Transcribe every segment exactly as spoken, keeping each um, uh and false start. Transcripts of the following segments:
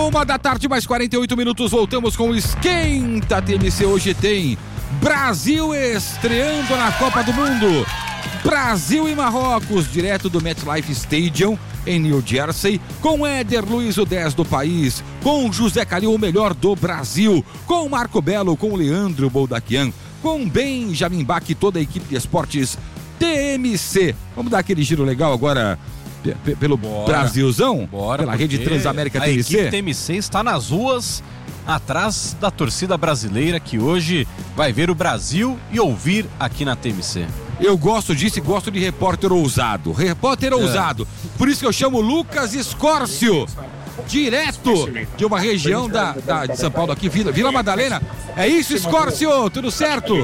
Uma da tarde, mais quarenta e oito minutos, voltamos com o Esquenta T M C. Hoje tem Brasil estreando na Copa do Mundo. Brasil e Marrocos, direto do MetLife Stadium, em New Jersey, com Éder Luiz, o dez do país, com José Calil, o melhor do Brasil, com Marco Belo, com Leandro Boldaquian, com Benjamin Bach e toda a equipe de esportes T M C. Vamos dar aquele giro legal agora p- p- pelo Bora. Brasilzão? Bora, pela rede Transamérica T M C? A equipe T M C está nas ruas, atrás da torcida brasileira, que hoje vai ver o Brasil e ouvir aqui na T M C. Eu gosto disso e gosto de repórter ousado. Repórter é. ousado. Por isso que eu chamo Lucas Escórcio, direto de uma região da, da, de São Paulo aqui, Vila, Vila Madalena. É isso, Escórcio? Tudo certo?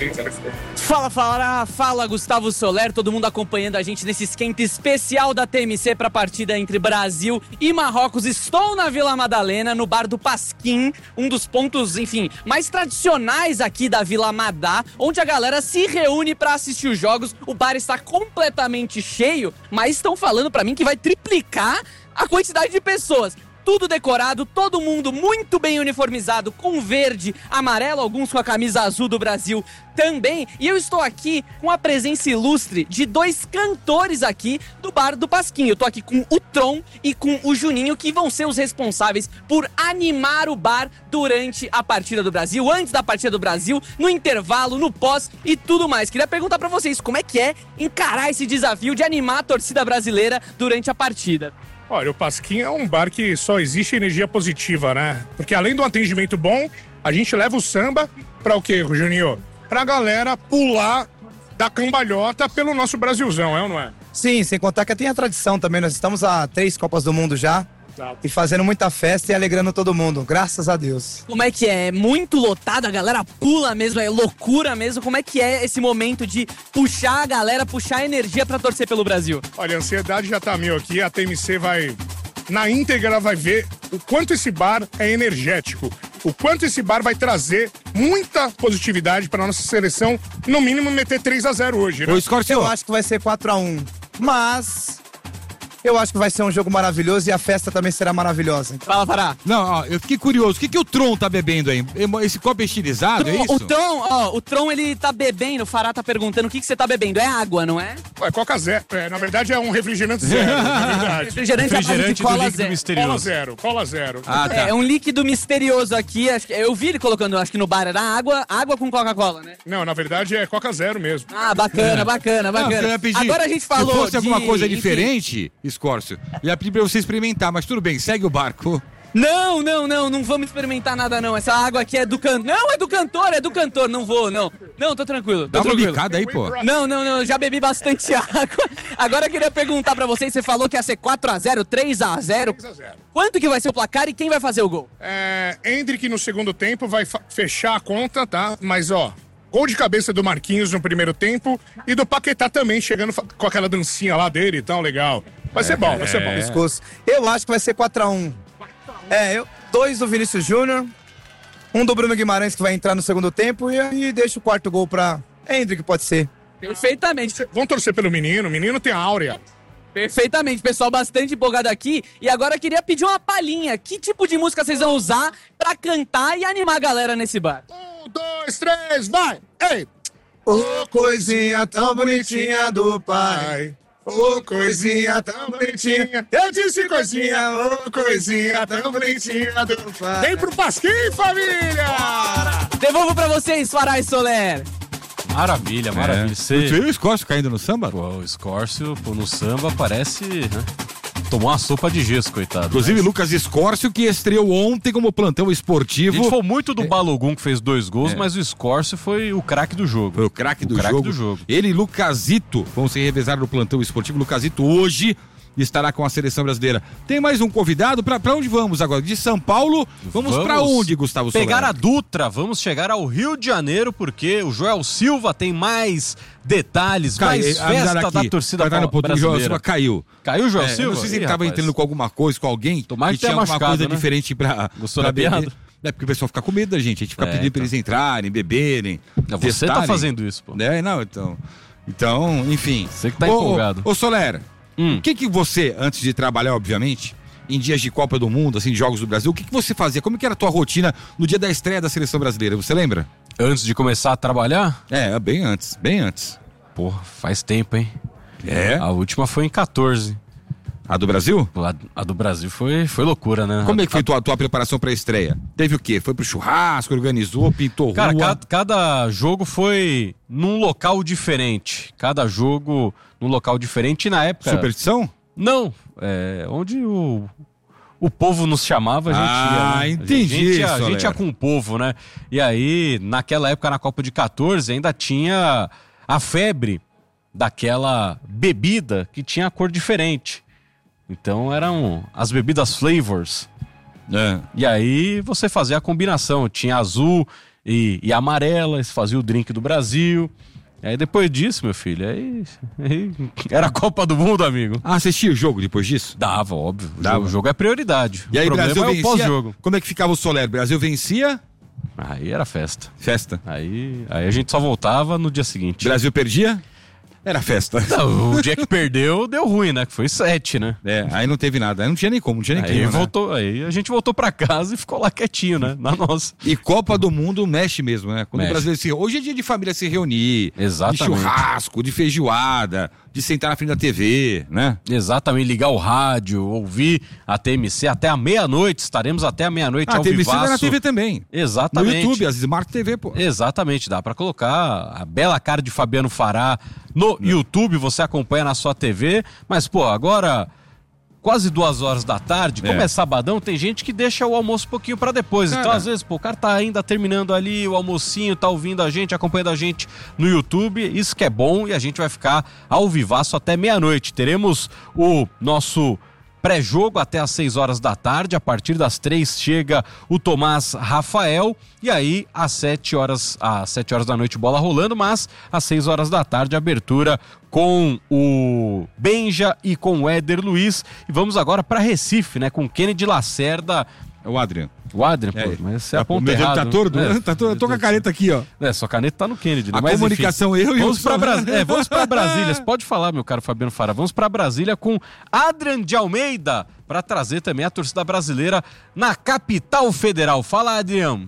Fala, fala, fala, Gustavo Soler, todo mundo acompanhando a gente nesse esquenta especial da T M C para a partida entre Brasil e Marrocos. Estou na Vila Madalena, no bar do Pasquim, um dos pontos, enfim, mais tradicionais aqui da Vila Madá, onde a galera se reúne para assistir os jogos. O bar está completamente cheio, mas estão falando para mim que vai triplicar a quantidade de pessoas. Tudo decorado, todo mundo muito bem uniformizado, com verde, amarelo, alguns com a camisa azul do Brasil também. E eu estou aqui com a presença ilustre de dois cantores aqui do Bar do Pasquim. Eu estou aqui com o Tron e com o Juninho, que vão ser os responsáveis por animar o bar durante a partida do Brasil, antes da partida do Brasil, no intervalo, no pós e tudo mais. Queria perguntar para vocês, como é que é encarar esse desafio de animar a torcida brasileira durante a partida? Olha, o Pasquim é um bar que só existe energia positiva, né? Porque além do atendimento bom, a gente leva o samba pra o quê, Juninho? Pra galera pular da cambalhota pelo nosso Brasilzão, é ou não é? Sim, sem contar que tem a tradição também. Nós estamos há três Copas do Mundo já. Exato. E fazendo muita festa e alegrando todo mundo, graças a Deus. Como é que é? É muito lotado, a galera pula mesmo, é loucura mesmo. Como é que é esse momento de puxar a galera, puxar a energia pra torcer pelo Brasil? Olha, a ansiedade já tá mil aqui, a T M C vai, na íntegra, vai ver o quanto esse bar é energético, o quanto esse bar vai trazer muita positividade pra nossa seleção, no mínimo meter três a zero hoje, né? Ô, Escórcio, eu acho que vai ser quatro a um, mas eu acho que vai ser um jogo maravilhoso e a festa também será maravilhosa. Fala, Fará. Não, ó, eu fiquei curioso. O que, que o Tron tá bebendo aí? Esse copo estilizado, é isso? O Tron, ó, o Tron, ele tá bebendo, o Fará tá perguntando o que, que você tá bebendo. É água, não é? É Coca Zero. É, na verdade é um refrigerante zero, na verdade. Refrigerante, refrigerante de cola zero. Misterioso. Cola zero, cola zero. Ah, tá. É, é um líquido misterioso aqui. Acho que, eu vi ele colocando, acho que no bar era água, água com Coca-Cola, né? Não, na verdade é Coca Zero mesmo. Ah, bacana, bacana, bacana. Não, pedir, agora a gente falou se fosse de, alguma coisa enfim, diferente, Escórcio, ia pedir pra você experimentar, mas tudo bem, segue o barco. Não, não, não, não vamos experimentar nada não. Essa água aqui é do cantor. Não, é do cantor, é do cantor, não vou, não. Não, tô tranquilo. Tô Dá uma tranquilo. bicada aí, pô. Não, não, não, eu já bebi bastante água. Agora eu queria perguntar pra vocês, você falou que ia ser quatro a zero, três a zero. três a zero. Quanto que vai ser o placar e quem vai fazer o gol? É, Hendrick no segundo tempo vai fa- fechar a conta, tá? Mas, ó, gol de cabeça do Marquinhos no primeiro tempo e do Paquetá também, chegando fa- com aquela dancinha lá dele e tal, legal. Vai ser bom, vai ser bom. Pescoço. Eu acho que vai ser quatro a um. É, eu, dois do Vinícius Júnior, um do Bruno Guimarães que vai entrar no segundo tempo e aí deixa o quarto gol pra Hendrick, pode ser. Perfeitamente. Vamos torcer pelo menino, o menino tem a áurea. Perfeitamente, pessoal bastante empolgado aqui. E agora eu queria pedir uma palhinha. Que tipo de música vocês vão usar pra cantar e animar a galera nesse bar? Um, dois, três, vai! Ei! Ô, oh, coisinha tão bonitinha do pai. Ô, oh, coisinha tão bonitinha. Eu disse coisinha, ô, oh, coisinha tão bonitinha do pai. Vem pro Pasquim, família! Devolvo pra vocês, Fará e Soler. Maravilha, maravilha. É. Você viu o Escórcio caindo no samba? Pô, o Escórcio, pô, no samba parece, né? Tomou uma sopa de gesso, coitado. Inclusive, mas... Lucas Escórcio, que estreou ontem como plantão esportivo. A gente falou muito do Balogun, que fez dois gols, É. mas o Escórcio foi o craque do jogo. Foi o craque do, craque jogo. do jogo. Ele e Lucasito vão se revezar no plantão esportivo. Lucasito hoje estará com a seleção brasileira. Tem mais um convidado? Pra, pra onde vamos agora? De São Paulo? Vamos, vamos pra onde, Gustavo Soler? Pegar a Dutra, vamos chegar ao Rio de Janeiro, porque o Joel Silva tem mais detalhes, Cai, mais a- festa aqui, da torcida tá no ponto, o Joel brasileira. Silva caiu. Caiu o Joel É, Silva? eu não sei se ele Ih, estava rapaz. entrando com alguma coisa, com alguém. Tomara que tinha tenha alguma machucado, coisa né? diferente pra, Gostou pra da piada? beber. É porque o pessoal fica com medo da gente. A gente fica É, pedindo então. pra eles entrarem, beberem. Não, você tá testarem. fazendo isso, pô. É, não, então. Então, enfim. Você que tá Ô, empolgado. Ô, ô Soler, Hum. o que que você, antes de trabalhar, obviamente, em dias de Copa do Mundo, assim, de Jogos do Brasil, o que, que você fazia? Como que era a tua rotina no dia da estreia da Seleção Brasileira? Você lembra? Antes de começar a trabalhar? É, bem antes, bem antes. Porra, faz tempo, hein? É? A última foi em quatorze. A do Brasil? A, a do Brasil foi, foi loucura, né? Como é que foi a tua, tua preparação pra estreia? Teve o quê? Foi pro churrasco, organizou, pintou Cara, rua? cada, cada jogo foi num local diferente. Cada jogo num local diferente. E na época... Superstição? Não, é, onde o, o povo nos chamava, a gente ah, ia. Ah, né? entendi. A gente, ia, a Soler. gente ia com o povo, né? E aí, naquela época, na Copa de quatorze, ainda tinha a febre daquela bebida que tinha a cor diferente. Então eram as bebidas flavors. É. E aí você fazia a combinação. Tinha azul e, e amarela, você fazia o drink do Brasil. E aí depois disso, meu filho, aí, aí era a Copa do Mundo, amigo. Ah, assistia o jogo depois disso? Dava, óbvio. Dava. O jogo é prioridade. E aí, o problema Brasil é o vencia. pós-jogo. Como é que ficava o Soler? Brasil vencia? Aí era festa. Festa. Aí, aí a gente só voltava no dia seguinte. Brasil perdia? Era festa. Não, o dia que perdeu, deu ruim, né? Que foi sete, né? É, aí não teve nada. Aí não tinha nem como, não tinha nem Aí, clima, né? voltou, aí a gente voltou pra casa e ficou lá quietinho, né? Na nossa. E Copa do Mundo mexe mesmo, né? Quando Mexe. o brasileiro se... Hoje é dia de família se reunir. Exatamente. De churrasco, de feijoada, de sentar na frente da T V, né? Exatamente, ligar o rádio, ouvir a T M C até a meia-noite. Estaremos até a meia-noite Ah, ao a T V C vivaço. dá na T V também. Exatamente. No YouTube, as Smart T V, pô. Exatamente, dá pra colocar a bela cara de Fabiano Fará no YouTube, você acompanha na sua T V, mas pô, agora quase duas horas da tarde, como É. é sabadão, tem gente que deixa o almoço um pouquinho pra depois, Cara. então às vezes, pô, o cara tá ainda terminando ali o almocinho, tá ouvindo a gente, acompanhando a gente no YouTube, isso que é bom, e a gente vai ficar ao vivaço até meia-noite. Teremos o nosso pré-jogo até às seis horas da tarde, a partir das três chega o Tomás Rafael, e aí às sete horas, às sete horas da noite bola rolando, mas às seis horas da tarde abertura com o Benja e com o Éder Luiz, e vamos agora para Recife, né, com Kennedy Lacerda. O Adrian. O Adrian, É, pô, mas você tá, aponta o meu dedo errado. tá torto, né? né? Tá torto. Eu tô com a caneta aqui, ó. É, sua caneta tá no Kennedy. Né? A Mas, comunicação, enfim, eu e o vamos pra Soler. Bras... é, vamos pra Brasília. Você pode falar, meu caro Fabiano Fará. Vamos pra Brasília com Adrian de Almeida para trazer também a torcida brasileira na capital federal. Fala, Adrian.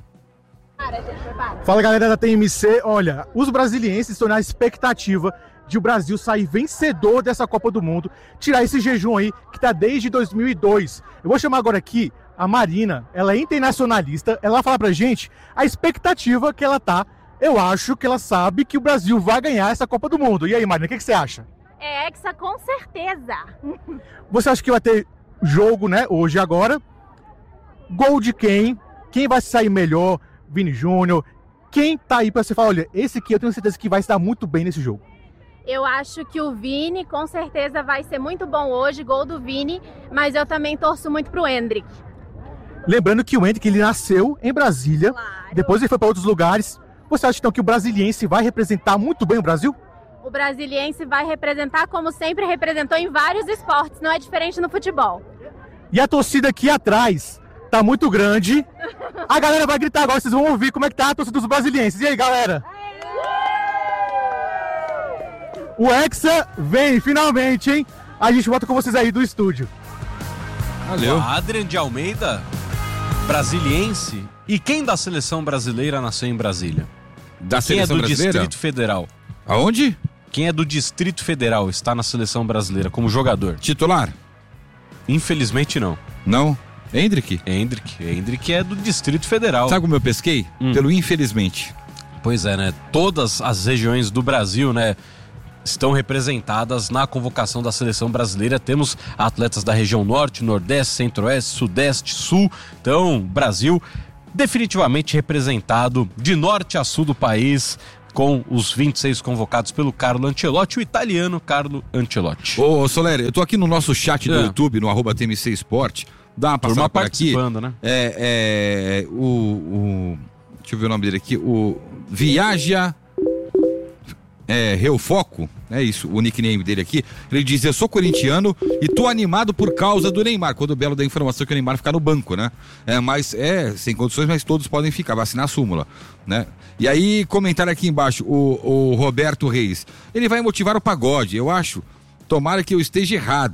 Fala, galera da T M C. Olha, os brasilienses estão na expectativa de o Brasil sair vencedor dessa Copa do Mundo, tirar esse jejum aí que tá desde dois mil e dois. Eu vou chamar agora aqui a Marina, ela é internacionalista, ela vai falar pra gente a expectativa que ela tá. Eu acho que ela sabe que o Brasil vai ganhar essa Copa do Mundo. E aí, Marina, o que, que você acha? É Hexa, com certeza. Você acha que vai ter jogo, né, hoje e agora? Gol de quem? Quem vai sair melhor? Vini Júnior? Quem tá aí pra você falar, olha, esse aqui eu tenho certeza que vai se dar muito bem nesse jogo? Eu acho que o Vini com certeza vai ser muito bom hoje, gol do Vini, mas eu também torço muito pro Endrick. Lembrando que o Endrick, ele nasceu em Brasília, Claro. depois ele foi para outros lugares. Você acha então que o brasiliense vai representar muito bem o Brasil? O brasiliense vai representar como sempre representou em vários esportes, não é diferente no futebol. E a torcida aqui atrás tá muito grande. A galera vai gritar agora, vocês vão ouvir como é que tá a torcida dos brasilienses. E aí, galera? O Hexa vem, finalmente, hein? A gente volta com vocês aí do estúdio. Valeu. O Adrian de Almeida, brasiliense. E quem da seleção brasileira nasceu em Brasília? Da Quem é seleção do brasileira? Distrito Federal? Aonde? Quem é do Distrito Federal está na seleção brasileira como jogador? Titular? Infelizmente não. Não. Hendrick? Hendrick. Hendrick é do Distrito Federal. Sabe como eu pesquei? Hum. Pelo infelizmente. Pois é, né? Todas as regiões do Brasil, né, estão representadas na convocação da seleção brasileira. Temos atletas da região norte, nordeste, centro-oeste, sudeste, sul. Então, Brasil definitivamente representado de norte a sul do país, com os vinte e seis convocados pelo Carlo Ancelotti, o italiano Carlo Ancelotti. Ô, Soler, eu tô aqui no nosso chat do É. YouTube, no arroba T M C Sport. Dá uma passada Turma por aqui. participando, né? É, é, o, o... Deixa eu ver o nome dele aqui. O Viaja... É, Reufoco, é isso, o nickname dele aqui. Ele diz: eu sou corintiano e tô animado por causa do Neymar. Quando o Belo dá a informação que o Neymar ficar no banco, né? É, mas é, sem condições, mas todos podem ficar, vai assinar a súmula, né? E aí, comentário aqui embaixo, o, o Roberto Reis. Ele vai motivar o pagode, eu acho. Tomara que eu esteja errado.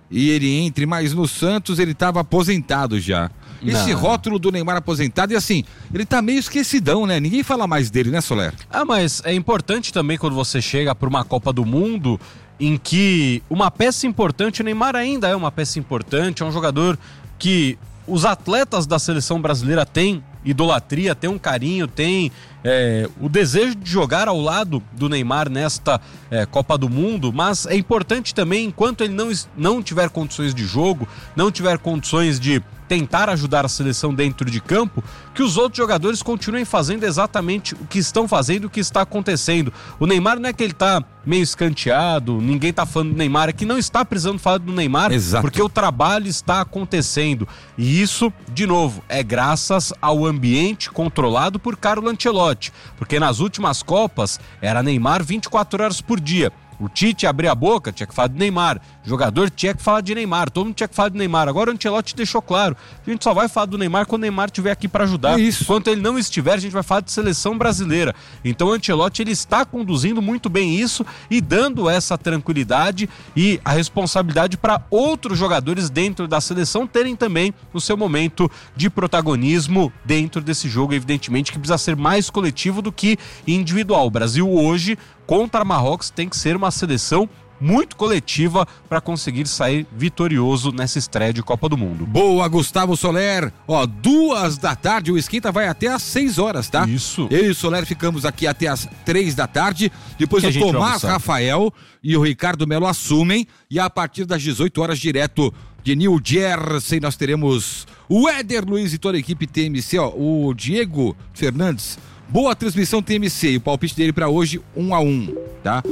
e ele entre, mas no Santos ele estava aposentado já. Esse Não. rótulo do Neymar aposentado, e assim, ele tá meio esquecidão, né? Ninguém fala mais dele, né, Soler? Ah, mas é importante também quando você chega para uma Copa do Mundo em que uma peça importante, o Neymar ainda é uma peça importante, é um jogador que os atletas da seleção brasileira têm idolatria, têm um carinho, têm é, o desejo de jogar ao lado do Neymar nesta é, Copa do Mundo, mas é importante também, enquanto ele não, não tiver condições de jogo, não tiver condições de tentar ajudar a seleção dentro de campo, que os outros jogadores continuem fazendo exatamente o que estão fazendo, o que está acontecendo. O Neymar não é que ele tá meio escanteado, ninguém tá falando do Neymar, é que não está precisando falar do Neymar, Exato. porque o trabalho está acontecendo. E isso, de novo, é graças ao ambiente controlado por Carlo Ancelotti, porque nas últimas Copas era Neymar vinte e quatro horas por dia. O Tite abria a boca, tinha que falar de Neymar. O jogador tinha que falar de Neymar. Todo mundo tinha que falar de Neymar. Agora o Ancelotti deixou claro. A gente só vai falar do Neymar quando o Neymar estiver aqui para ajudar. É isso. Enquanto ele não estiver, a gente vai falar de seleção brasileira. Então o Ancelotti, ele está conduzindo muito bem isso e dando essa tranquilidade e a responsabilidade para outros jogadores dentro da seleção terem também o seu momento de protagonismo dentro desse jogo, evidentemente, que precisa ser mais coletivo do que individual. O Brasil hoje, contra Marrocos, tem que ser uma seleção muito coletiva para conseguir sair vitorioso nessa estreia de Copa do Mundo. Boa, Gustavo Soler. Ó, duas da tarde, o Esquenta vai até às seis horas, tá? Isso. Eu e o Soler ficamos aqui até às três da tarde. Depois Que a o gente vai Tomás almoçar. Rafael e o Ricardo Melo assumem. E a partir das dezoito horas, direto de New Jersey, nós teremos o Éder Luiz e toda a equipe T M C. Ó, o Diego Fernandes. Boa transmissão T M C, e o palpite dele pra hoje, um a um, tá?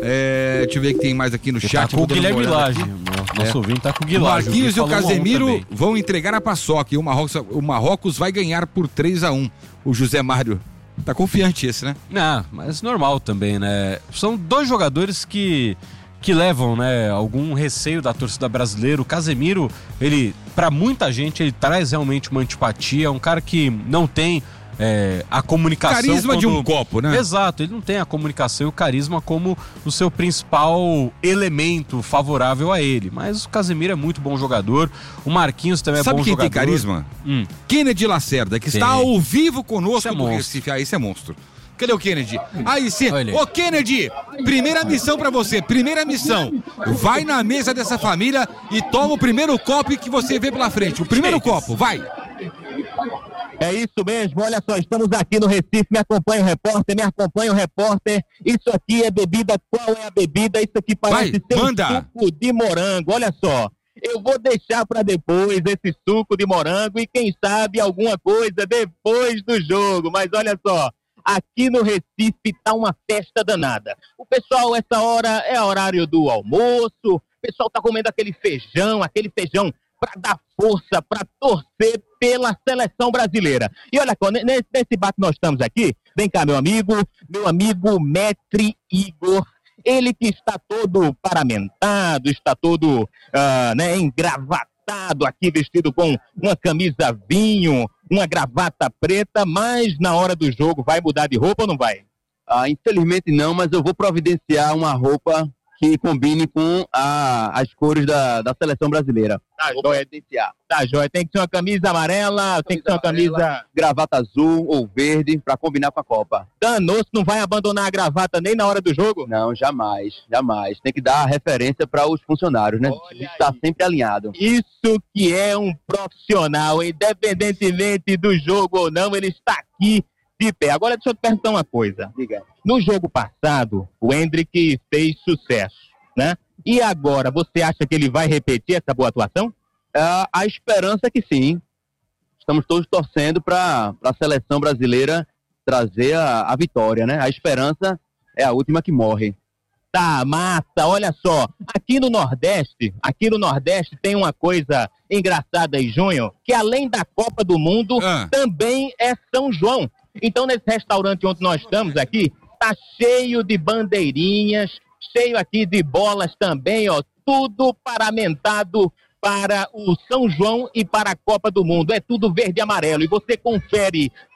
É, deixa eu ver o que tem mais aqui no Tá chat. com o vou dando uma Guilherme olhada Lage. aqui. Nosso É. ouvinte tá com o O Guilherme. Marquinhos e o Casemiro vão entregar a paçoca e o Marrocos, o Marrocos vai ganhar por três a um. O José Mário tá confiante esse, né? Não, mas normal também, né? São dois jogadores que, que levam, né, algum receio da torcida brasileira. O Casemiro, ele, pra muita gente, ele traz realmente uma antipatia. É um cara que não tem é, a comunicação... Carisma quando... de um copo, né? Exato, ele não tem a comunicação e o carisma como o seu principal elemento favorável a ele. Mas o Casemiro é muito bom jogador. O Marquinhos também é Sabe bom quem jogador. tem carisma? Hum. Kennedy Lacerda, que está Tem. ao vivo conosco Isso é do monstro. Recife. Ah, isso é monstro. Cadê o Kennedy? Aí sim. Olha ele. Ô, Kennedy, primeira missão pra você, primeira missão. Vai na mesa dessa família e toma o primeiro copo que você vê pela frente. O primeiro copo, vai. É isso mesmo, olha só, estamos aqui no Recife, me acompanha o repórter, me acompanha o repórter, isso aqui é bebida, qual é a bebida? Isso aqui parece Vai, ser manda. um suco de morango, olha só, eu vou deixar para depois esse suco de morango e quem sabe alguma coisa depois do jogo, mas olha só, aqui no Recife tá uma festa danada, o pessoal, essa hora é horário do almoço, o pessoal tá comendo aquele feijão, aquele feijão para dar força, para torcer pela seleção brasileira. E olha só, nesse, nesse bar que nós estamos aqui, vem cá, meu amigo, meu amigo Maître Igor, ele que está todo paramentado, está todo uh, né, engravatado aqui, vestido com uma camisa vinho, uma gravata preta, mas na hora do jogo vai mudar de roupa ou não vai? Ah, infelizmente não, mas eu vou providenciar uma roupa que combine com a, as cores da, da seleção brasileira. Tá Vou joia, providenciar. tá joia. Tem que ser uma camisa amarela, tem que ser uma camisa... Gravata azul ou verde para combinar com a Copa. Danou-se, não vai abandonar a gravata nem na hora do jogo? Não, jamais, jamais. Tem que dar referência para os funcionários, né? Olha A gente está aí. sempre alinhado. Isso que é um profissional, independentemente do jogo ou não, ele está aqui de pé. Agora deixa eu te perguntar uma coisa. Diga. No jogo passado, o Hendrick fez sucesso, né? E agora, você acha que ele vai repetir essa boa atuação? Ah, a esperança é que sim. Estamos todos torcendo para a seleção brasileira trazer a, a vitória, né? A esperança é a última que morre. Tá, massa, olha só, aqui no Nordeste, aqui no Nordeste tem uma coisa engraçada em junho, que além da Copa do Mundo, Ah. também é São João. Então nesse restaurante onde nós estamos aqui, tá cheio de bandeirinhas, cheio aqui de bolas também, ó, tudo paramentado para o São João e para a Copa do Mundo. É tudo verde e amarelo. E você confere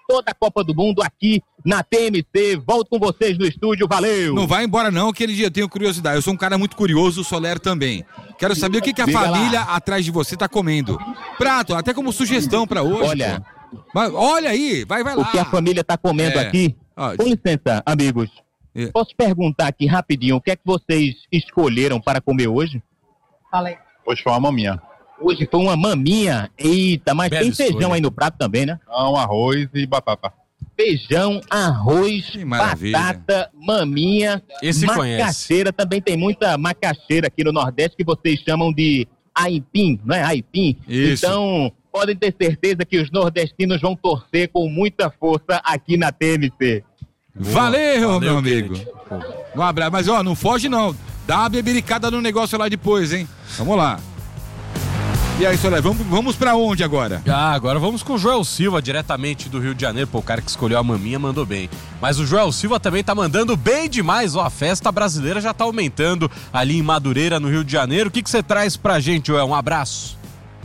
toda a Copa do Mundo aqui na T M C. Volto com vocês no estúdio, valeu! Não vai embora não, aquele dia eu tenho curiosidade. Eu sou um cara muito curioso, o Soler também. Quero saber o que, que a Diga família lá. atrás de você tá comendo. Prato, até como sugestão pra hoje. Olha, pô. Mas, olha aí, vai, vai lá. o que a família tá comendo É. aqui. Ó, Com licença, amigos. É. Posso perguntar aqui rapidinho, o que é que vocês escolheram para comer hoje? Fala aí. Hoje foi uma maminha. Hoje foi uma maminha. Eita, mas Bela tem feijão escolha. aí no prato também, né? Um arroz e batata. Feijão, arroz, Que maravilha. batata, maminha, Esse macaxeira. Também tem muita macaxeira aqui no Nordeste que vocês chamam de aipim, não é? Aipim. Isso. Então, podem ter certeza que os nordestinos vão torcer com muita força aqui na T M C. Valeu, Valeu, meu amigo. Kennedy. Um abraço, mas ó, não foge não. Dá uma bebericada no negócio lá depois, hein? Vamos lá. E aí, Soler, vamos, vamos pra onde agora? Ah, agora vamos com o Joel Silva, diretamente do Rio de Janeiro. Pô, o cara que escolheu a maminha mandou bem. Mas o Joel Silva também tá mandando bem demais. Ó, a festa brasileira já tá aumentando ali em Madureira, no Rio de Janeiro. O que que você traz pra gente, Joel? Um abraço.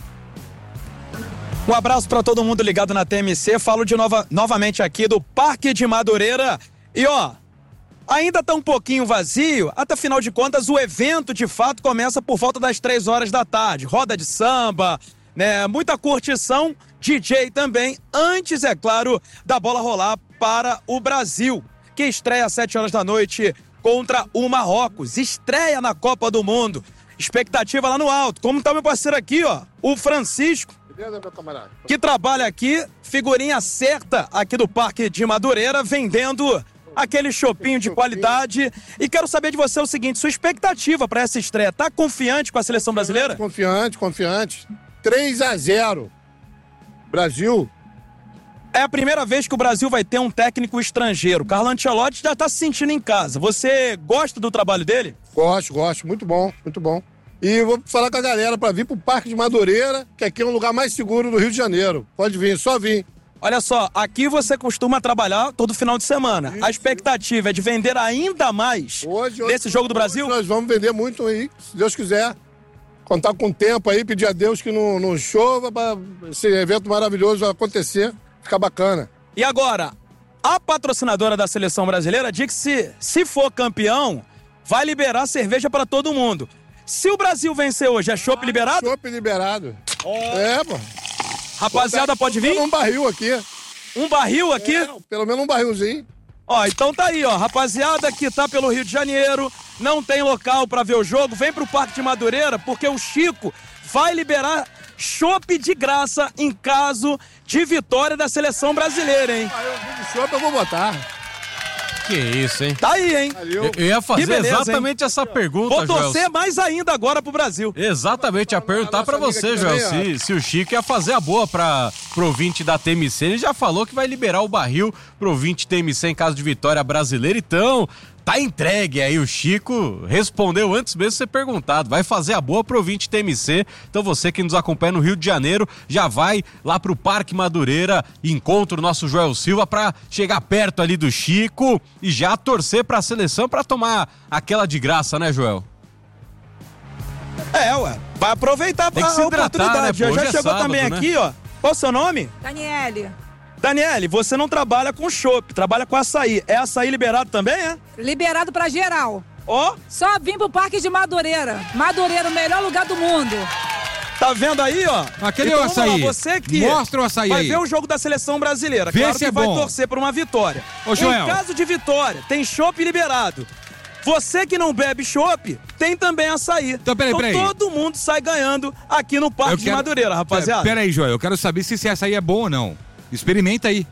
Um abraço para todo mundo ligado na T M C. Falo de nova, novamente aqui do Parque de Madureira. E ó, ainda tá um pouquinho vazio. Até final de contas, o evento de fato começa por volta das três horas da tarde. Roda de samba, né? Muita curtição, D J também. Antes, é claro, da bola rolar para o Brasil, que estreia às sete horas da noite contra o Marrocos. Estreia na Copa do Mundo. Expectativa lá no alto. Como tá meu parceiro aqui, ó, o Francisco, que trabalha aqui, figurinha certa aqui do Parque de Madureira, vendendo aquele chopinho de qualidade. E quero saber de você o seguinte, sua expectativa para essa estreia, tá confiante com a seleção brasileira? Confiante, confiante. três a zero. Brasil. É a primeira vez que o Brasil vai ter um técnico estrangeiro. Carlo Ancelotti já tá se sentindo em casa. Você gosta do trabalho dele? Gosto, gosto. Muito bom, muito bom. E vou falar com a galera para vir pro Parque de Madureira, que aqui é um lugar mais seguro do Rio de Janeiro. Pode vir, só vir. Olha só, aqui você costuma trabalhar todo final de semana. Isso. A expectativa é de vender ainda mais Hoje, hoje nesse jogo do Brasil? Nós vamos vender muito aí, se Deus quiser. Contar com o tempo aí, pedir a Deus que não, não chova para esse evento maravilhoso acontecer, ficar bacana. E agora, a patrocinadora da seleção brasileira diz que se, se for campeão, vai liberar cerveja para todo mundo. Se o Brasil vencer hoje, é chopp liberado? Chopp liberado. É, pô. Rapaziada, pode vir? Um barril aqui. Um barril aqui? É, pelo menos um barrilzinho. Ó, então tá aí, ó. Rapaziada que tá pelo Rio de Janeiro, não tem local pra ver o jogo, vem pro Parque de Madureira, porque o Chico vai liberar chopp de graça em caso de vitória da seleção brasileira, hein? Ah, eu vou de chopp, eu vou botar. Que isso, hein? Tá aí, hein? Valeu. Eu, eu ia fazer Que beleza, exatamente essa pergunta, Vou torcer Joel. mais ainda agora pro Brasil. Exatamente, a perguntar pra nossa você, amiga Joel, aqui também, se, se o Chico ia fazer a boa pra, pro ouvinte da T M C. Ele já falou que vai liberar o barril pro ouvinte T M C em caso de vitória brasileira, então tá entregue aí. O Chico respondeu antes mesmo de ser perguntado. Vai fazer a boa pro ouvinte T M C. Então você que nos acompanha no Rio de Janeiro, já vai lá pro Parque Madureira, encontra o nosso Joel Silva pra chegar perto ali do Chico e já torcer pra seleção pra tomar aquela de graça, né, Joel? É, ué. Vai aproveitar Tem que a se hidratar, oportunidade. né, Já, pô? já Hoje é chegou sábado, também né? aqui, ó. Qual o seu nome? Daniele, Daniele, você não trabalha com chopp, trabalha com açaí. É açaí liberado também, é? liberado pra geral. Ó, Só vim pro Parque de Madureira. Madureira, o melhor lugar do mundo. tá vendo aí, ó? Ah, cadê Então o vamos lá, açaí? você que Mostra o açaí vai aí. ver o jogo da seleção brasileira. Vê Claro se que é vai bom. torcer por uma vitória. Ô, Joel. Em caso de vitória, tem chopp liberado. Você que não bebe chopp, tem também açaí. Então, peraí, peraí. todo mundo sai ganhando aqui no Parque Eu de quero- Madureira, rapaziada. Pera aí, Joel, eu quero saber se esse açaí é bom ou não. Experimenta aí.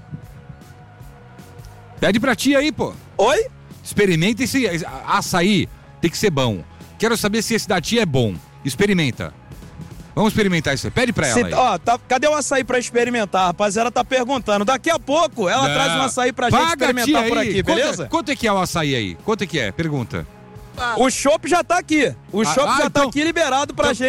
Pede pra tia aí, pô. Oi? Experimenta esse açaí. Tem que ser bom. Quero saber se esse da tia é bom. Experimenta. Vamos experimentar isso aí. Pede pra ela Se- aí. ó, tá- cadê o açaí pra experimentar? A rapaziada tá perguntando. Daqui a pouco ela Não. traz um açaí pra gente Paga a experimentar tia por aí. aqui, Quanto- beleza? Quanto é que é o açaí aí? Quanto é que é? Pergunta. O chopp já tá aqui. O Ah, chopp ah, já então- tá aqui liberado pra então- gente.